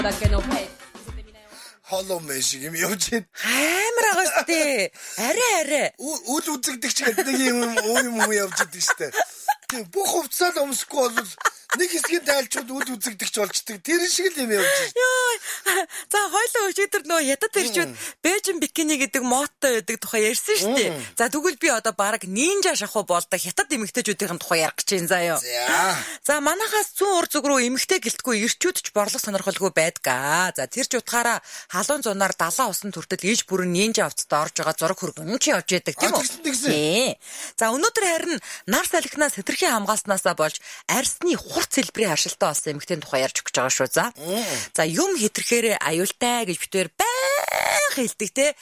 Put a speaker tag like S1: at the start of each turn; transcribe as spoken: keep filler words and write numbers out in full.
S1: Холом шиг юм явж байна.
S2: Амар байгаа штэ. Арай арай.
S1: Үл үзэгдэг ч гэдэг нэг юм юм юм явж идэг штэ. Тийм бүх хувцас өмсөхгүй бол нэг хэсгийн тайлчуд үл үзэгдэгч болчдөг. Тэр шиг л юм явж байна.
S2: Йоо. За хойлоо өчигдөр нөө ядад ирчүүд Бээжин бикини гэдэг мотто байдаг тухай ярьсан шүү дээ. За тэгвэл би одоо баг нинжа шахуу болдог хятад эмэгтэйчүүдийн тухай ярих гэж байна заяа.
S1: За.
S2: За манахаас зүүн ур зүг рүү эмэгтэй гэлтгүй ирчүүд ч борлох сонирхолгүй байдгаа. За тэр ч утгаараа халуун зунаар далаа усан төртөл иж бүрэн нинжа авцад орж байгаа зураг хөргөн чи явж яадаг тийм үү? За өнөөдөр харин нар салхинаас хэтэрхий хамгааснасаа болж арсны хурц хэлбэрийн харшилтаа болсон эмэгтэйн тухай ярьж өгч байгаа шүү. За. За юм хэтэрхээрээ аюултай гэж битээр баян хэлдэг те.